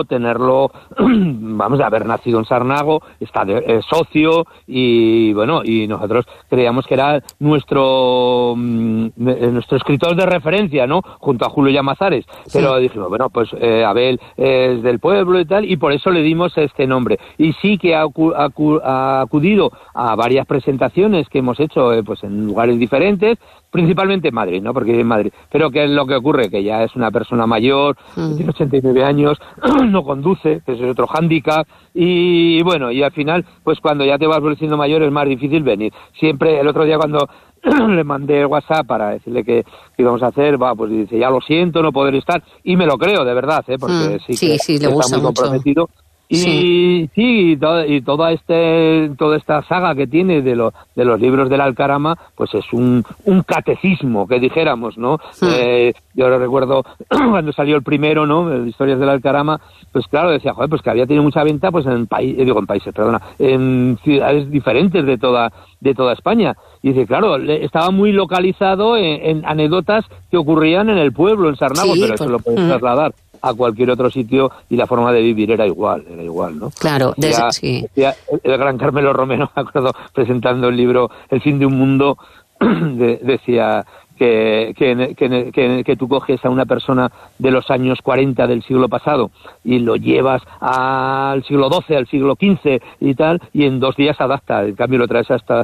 tenerlo, vamos a haber nacido en Sarnago, está socio y bueno, y nosotros creíamos que era nuestro escritor de referencia, ¿no? Junto a Julio Llamazares, pero dijimos, bueno, pues Abel es del pueblo y tal, y por eso le dimos este nombre. Y sí que ha acudido a varias presentaciones que hemos hecho pues en lugares diferentes, principalmente en Madrid, ¿no? Porque vive en Madrid. Pero ¿qué es lo que ocurre? Que ya es una persona mayor, tiene 89 años, no conduce, que ese es otro hándicap, y bueno, y al final, pues cuando ya te vas volviendo mayor es más difícil venir. Siempre, el otro día cuando le mandé WhatsApp para decirle que íbamos a hacer, pues dice, ya lo siento, no poder estar, y me lo creo, de verdad, porque sí le gusta está muy comprometido. Y toda esta saga que tiene de los libros del Alcarama, pues es un catecismo, que dijéramos, ¿no? Yo recuerdo cuando salió el primero, ¿no? De Historias del Alcarama, pues claro, decía, joder, pues que había tenido mucha venta, pues en ciudades diferentes de toda España. Y dice, claro, estaba muy localizado en anécdotas que ocurrían en el pueblo, en Sarnago, pero eso lo puedes trasladar a cualquier otro sitio y la forma de vivir era igual, ¿no? Claro, decía el gran Carmelo Romero, me acuerdo, presentando el libro El fin de un mundo, decía que tú coges a una persona de los años 40 del siglo pasado y lo llevas al siglo XII, al siglo XV y tal, y en 2 días se adapta, en cambio lo traes hasta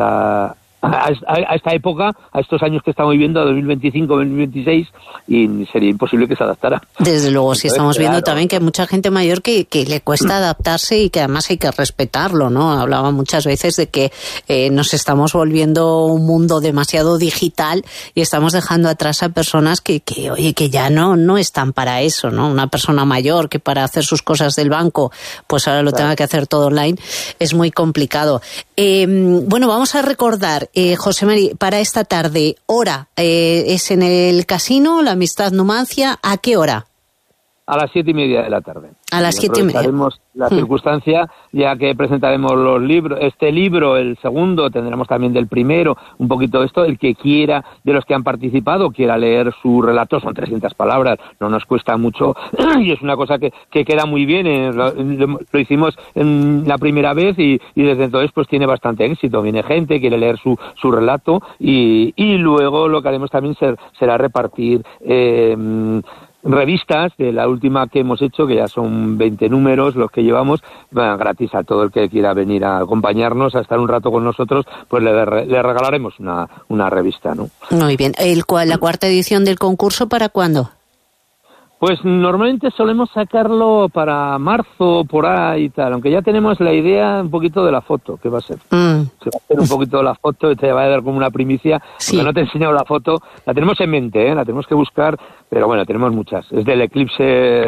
a esta época, a estos años que estamos viviendo, a 2025, 2026, y sería imposible que se adaptara. Desde luego, sí, estamos viendo también que hay mucha gente mayor que le cuesta adaptarse y que además hay que respetarlo, ¿no? Hablaba muchas veces de que nos estamos volviendo un mundo demasiado digital y estamos dejando atrás a personas que ya no están para eso, ¿no? Una persona mayor que para hacer sus cosas del banco, pues ahora lo tenga que hacer todo online, es muy complicado. Bueno, vamos a recordar, José Mari, para esta tarde, hora, es en el casino, la Amistad Numancia, ¿a qué hora? A las 7:30 de la tarde. A las 7:30. Aprovecharemos la circunstancia, ya que presentaremos los libros, este libro, el segundo, tendremos también del primero, un poquito de esto, el que quiera, de los que han participado, quiera leer su relato, son 300 palabras, no nos cuesta mucho, y es una cosa que queda muy bien, lo hicimos en la primera vez, y desde entonces pues tiene bastante éxito, viene gente, quiere leer su relato, y luego lo que haremos también será repartir revistas, de la última que hemos hecho, que ya son 20 números los que llevamos, gratis a todo el que quiera venir a acompañarnos, a estar un rato con nosotros, pues le regalaremos una revista, ¿no? Muy bien. ¿La cuarta edición del concurso para cuándo? Pues normalmente solemos sacarlo para marzo, por ahí y tal, aunque ya tenemos la idea un poquito de la foto, ¿qué va a ser? Se va a hacer un poquito de la foto y te va a dar como una primicia, porque no te he enseñado la foto, la tenemos en mente, la tenemos que buscar, pero bueno, tenemos muchas. Es del eclipse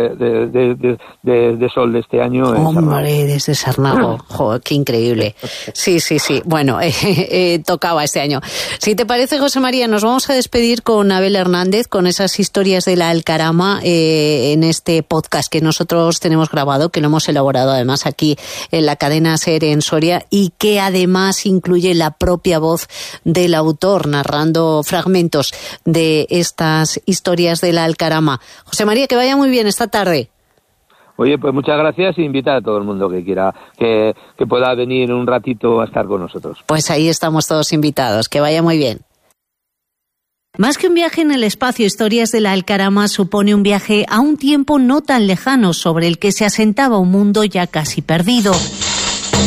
de sol de este año. Hombre, desde Sarnago. Joder, qué increíble. Sí. Bueno, tocaba este año. Si te parece, José María, nos vamos a despedir con Abel Hernández, con esas historias de la Alcarama, en este podcast que nosotros tenemos grabado, que lo hemos elaborado además aquí en la cadena SER en Soria, y que además incluye la propia voz del autor narrando fragmentos de estas historias de la Alcarama. José María, que vaya muy bien esta tarde. Oye, pues muchas gracias y invitar a todo el mundo que quiera que pueda venir un ratito a estar con nosotros. Pues ahí estamos todos invitados, que vaya muy bien. Más que un viaje en el espacio, Historias de la Alcarama supone un viaje a un tiempo no tan lejano sobre el que se asentaba un mundo ya casi perdido.